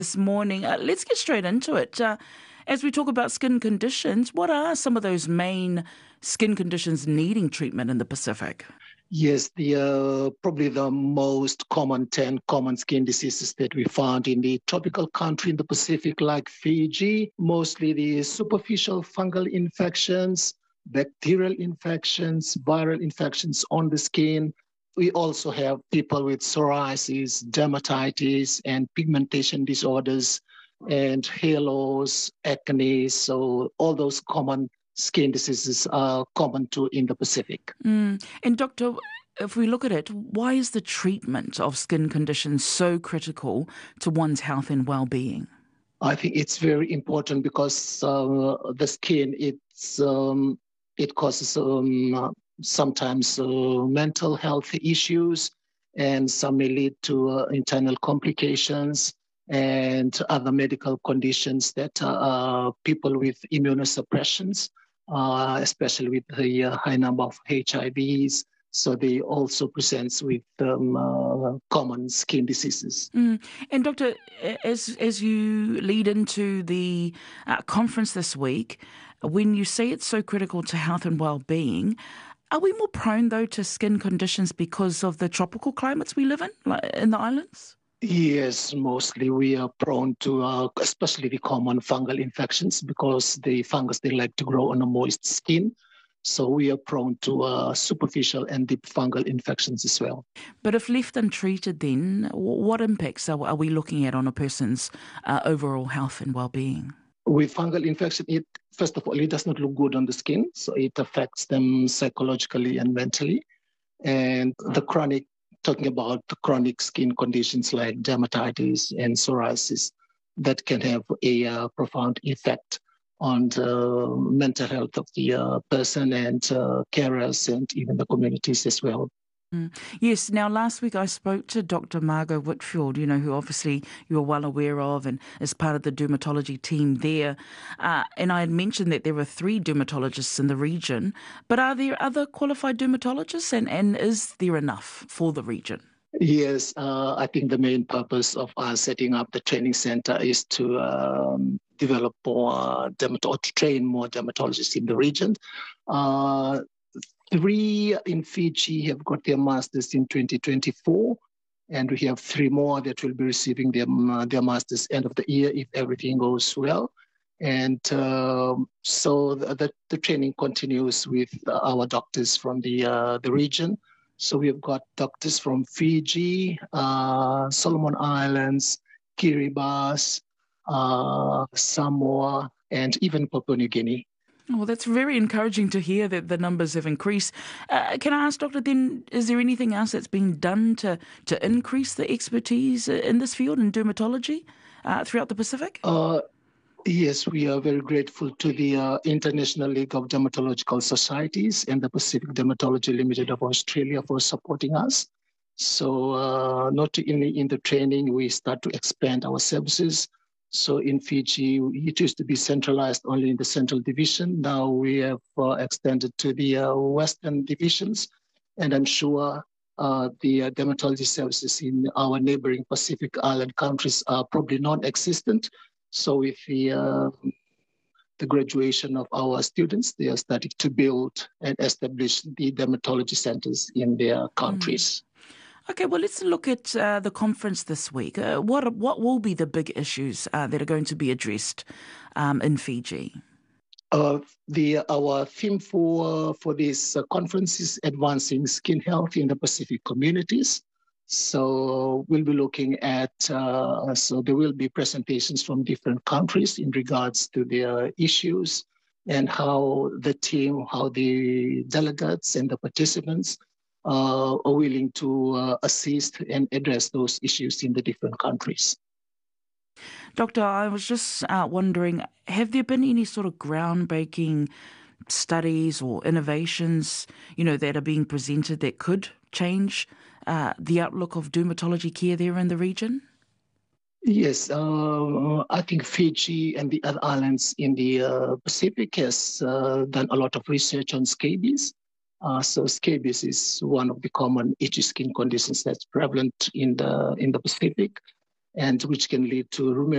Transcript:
This morning. Let's get straight into it. As we talk about skin conditions, what are some of those main skin conditions needing treatment in the Pacific? Yes, the probably the most common 10 common skin diseases that we found in the tropical country in the Pacific, like Fiji, mostly the superficial fungal infections, bacterial infections, viral infections on the skin. We also have people with psoriasis, dermatitis, and pigmentation disorders, and hair loss, acne. So all those common skin diseases are common too in the Pacific. And Doctor, if we look at it, why is the treatment of skin conditions so critical to one's health and well-being? I think it's very important because the skin it causes sometimes mental health issues, and some may lead to internal complications and other medical conditions that people with immunosuppressions, especially with the high number of HIVs. So they also presents with common skin diseases. And Doctor, as you lead into the conference this week, when you say it's so critical to health and well-being, are we more prone though to skin conditions because of the tropical climates we live in, like in the islands? Yes, mostly we are prone to, especially the common fungal infections, because the fungus, they like to grow on a moist skin. So we are prone to superficial and deep fungal infections as well. But if left untreated, then what impacts are we looking at on a person's overall health and well-being? With fungal infection, it first of all, it does not look good on the skin. So it affects them psychologically and mentally. And talking about the chronic skin conditions like dermatitis and psoriasis, that can have a profound effect on the mental health of the person and carers and even the communities as well. Yes. Now, last week I spoke to Dr. Margot Whitfield, who obviously you're well aware of and is part of the dermatology team there. And I had mentioned that there were 3 dermatologists in the region, but are there other qualified dermatologists and is there enough for the region? Yes, I think the main purpose of us setting up the training center is to develop more to train more dermatologists in the region. 3 in Fiji have got their masters in 2024, and we have 3 more that will be receiving their masters end of the year if everything goes well. And so the training continues with our doctors from the region. So we've got doctors from Fiji, Solomon Islands, Kiribati, Samoa, and even Papua New Guinea. Well, that's very encouraging to hear that the numbers have increased. Can I ask, Doctor, then, is there anything else that's been done to increase the expertise in this field in dermatology throughout the Pacific? Yes, we are very grateful to the International League of Dermatological Societies and the Pacific Dermatology Limited of Australia for supporting us. So not only in the training, we start to expand our services. So in Fiji, it used to be centralized only in the Central Division. Now we have extended to the Western divisions. And I'm sure the dermatology services in our neighboring Pacific Island countries are probably non-existent. So with the graduation of our students, they are starting to build and establish the dermatology centers in their countries. Okay, well, let's look at the conference this week. What will be the big issues that are going to be addressed in Fiji? Our theme for this conference is advancing skin health in the Pacific communities. So we'll be looking at, so there will be presentations from different countries in regards to their issues and how the team, how the delegates and the participants are willing to assist and address those issues in the different countries. Doctor, I was just wondering, have there been any sort of groundbreaking studies or innovations, that are being presented that could change the outlook of dermatology care there in the region? Yes, I think Fiji and the other islands in the Pacific has done a lot of research on scabies. So scabies is one of the common itchy skin conditions that's prevalent in the Pacific. and which can lead to